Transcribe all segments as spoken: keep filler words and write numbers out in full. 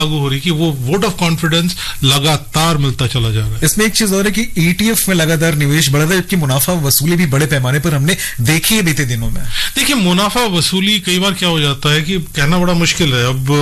लागू हो रही कि वो वोट ऑफ कॉन्फिडेंस लगातार मिलता चला जा रहा है। इसमें एक चीज और है कि ईटीएफ में लगातार निवेश बढ़ रहा है, जबकि मुनाफा वसूली भी बड़े पैमाने पर हमने देखी है बीते दिनों में। देखिए, मुनाफा वसूली कई बार क्या हो जाता है कि कहना बड़ा मुश्किल है। अब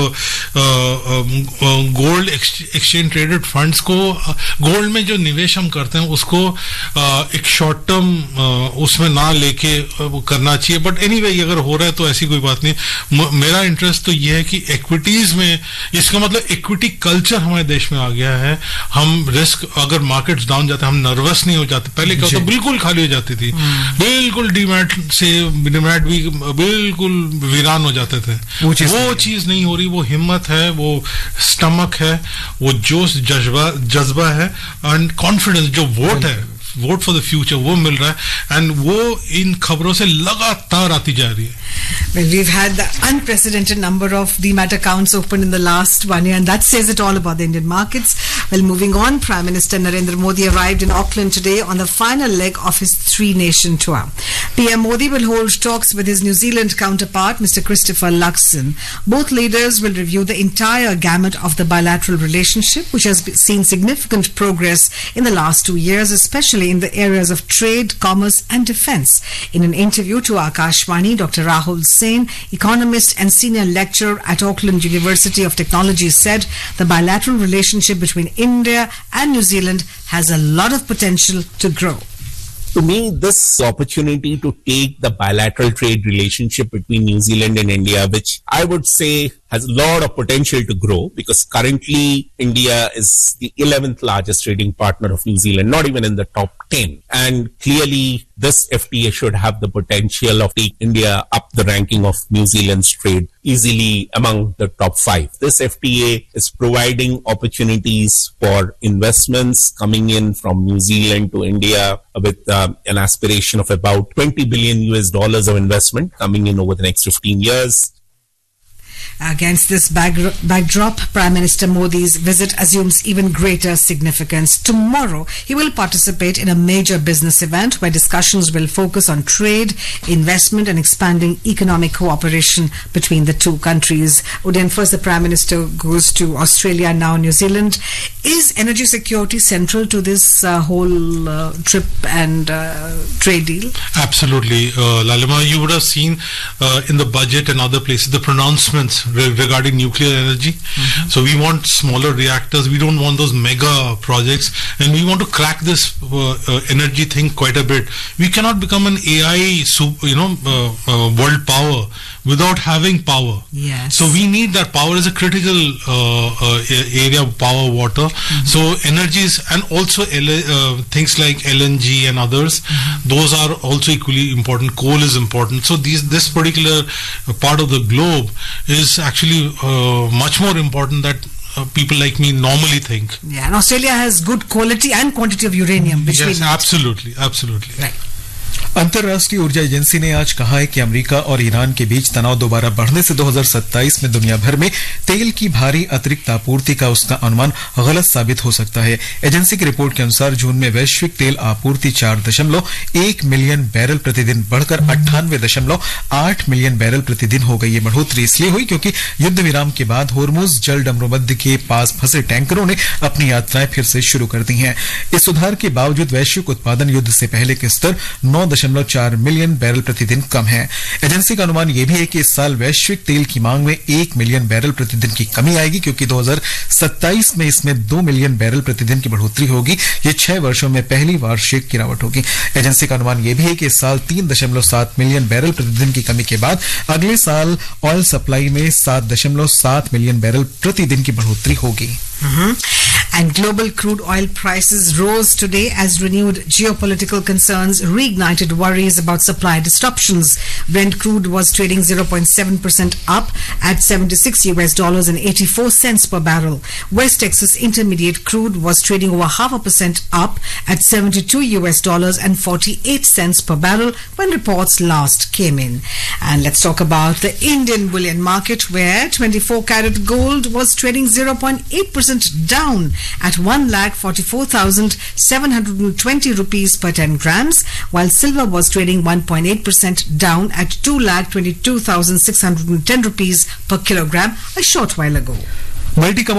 गोल्ड एक्सचेंज ट्रेडेड फंड्स को, गोल्ड में जो निवेश हम करते हैं उसको आ, एक शॉर्ट टर्म उसमें ना लेके करना चाहिए, बट एनीवे अगर हो रहा है तो ऐसी कोई बात नहीं। मेरा इंटरेस्ट तो ये है कि इक्विटीज में, इसका मतलब इक्विटी कल्चर हमारे देश में आ गया है। हम रिस्क, अगर मार्केट्स डाउन जाते हैं हम नर्वस नहीं हो जाते। पहले क्या होता, बिल्कुल खाली हो जाती थी, बिल्कुल डीमैट से डीमैट भी बिल्कुल वीरान हो जाते थे। वो चीज वो चीज नहीं हो रही। वो हिम्मत है, वो स्टमक है, वो जोश जज्बा जज्बा है एंड कॉन्फिडेंस, जो वोट है, वोट फॉर द फ्यूचर, वो मिल रहा है एंड वो इन खबरों से लगातार आती जा रही है। Well, we've had the unprecedented number of demat accounts opened in the last one year, and that says it all about the Indian markets. Well, moving on, Prime Minister Narendra Modi arrived in Auckland today on the final leg of his three-nation tour. P M Modi will hold talks with his New Zealand counterpart, Mister Christopher Luxon. Both leaders will review the entire gamut of the bilateral relationship, which has seen significant progress in the last two years, especially in the areas of trade, commerce, and defense. In an interview to Akashvani, Doctor Rahul Sen, economist and senior lecturer at Auckland University of Technology, said the bilateral relationship between India and New Zealand has a lot of potential to grow. To me, this opportunity to take the bilateral trade relationship between New Zealand and India, which I would say has a lot of potential to grow, because currently India is the eleventh largest trading partner of New Zealand, not even in the top ten. And clearly this F T A should have the potential of taking India up the ranking of New Zealand's trade easily among the top five. This F T A is providing opportunities for investments coming in from New Zealand to India with uh, an aspiration of about twenty billion U S dollars of investment coming in over the next fifteen years. Against this backdrop, Prime Minister Modi's visit assumes even greater significance. Tomorrow, he will participate in a major business event where discussions will focus on trade, investment, and expanding economic cooperation between the two countries. Udayan, first the Prime Minister goes to Australia, now New Zealand. Is energy security central to this uh, whole uh, trip and uh, trade deal? Absolutely. Uh, Lalima, you would have seen uh, in the budget and other places the pronouncements regarding nuclear energy. Mm-hmm. So we want smaller reactors. We don't want those mega projects, and we want to crack this uh, uh, energy thing quite a bit. We cannot become an A I, super, you know, uh, uh, world power without having power. Yes. So we need that power as a critical uh, uh, area of power, water. Mm-hmm. So energies, and also uh, things like L N G and others, mm-hmm. those are also equally important. Coal is important. So these this particular part of the globe is actually uh, much more important that uh, people like me normally think. Yeah, and Australia has good quality and quantity of uranium. Which yes, absolutely, absolutely. Right. अंतर्राष्ट्रीय ऊर्जा agency ने आज कहा है कि America और Iran के बीच तनाव दोबारा बढ़ने से दो हज़ार सत्ताईस में दुनिया भर में तेल की भारी अतिरिक्त आपूर्ति का उसका अनुमान गलत साबित हो सकता है। एजेंसी की रिपोर्ट के अनुसार जून में वैश्विक तेल आपूर्ति चार दशमलव एक मिलियन बैरल प्रतिदिन बढ़कर अट्ठानवे दशमलव आठ मिलियन बैरल प्रतिदिन हो गई। ये बढ़ोतरी इसलिए हुई क्योंकि युद्ध विराम के बाद होर्मुज जल डमरूमध्य के पास फंसे टैंकरों ने अपनी यात्राएं फिर से शुरू कर दी हैं। इस सुधार के बावजूद वैश्विक उत्पादन युद्ध से पहले के स्तर नौ दशमलव चार मिलियन बैरल प्रतिदिन कम है। एजेंसी का अनुमान यह भी है कि इस साल वैश्विक तेल की मांग में एक मिलियन बैरल प्रतिदिन की कमी आएगी, क्योंकि दो हज़ार सत्ताईस में इसमें दो मिलियन बैरल प्रतिदिन की बढ़ोतरी होगी। ये छह वर्षों में पहली वार्षिक गिरावट होगी। एजेंसी का अनुमान यह भी है कि इस साल तीन दशमलव सात मिलियन बैरल प्रतिदिन की कमी के बाद अगले साल ऑयल सप्लाई में सात दशमलव सात मिलियन बैरल प्रतिदिन की बढ़ोतरी होगी। Mm-hmm. And global crude oil prices rose today as renewed geopolitical concerns reignited worries about supply disruptions. Brent crude was trading zero point seven percent up at seventy-six U S dollars and eighty-four cents per barrel. West Texas Intermediate crude was trading over half a percent up at seventy-two U S dollars and forty-eight cents per barrel when reports last came in. And let's talk about the Indian bullion market, where twenty-four karat gold was trading zero point eight percent down at one lakh forty-four thousand seven hundred twenty rupees per ten grams, while silver was trading one point eight percent down at two lakh twenty-two thousand six hundred ten rupees per kilogram a short while ago. Multi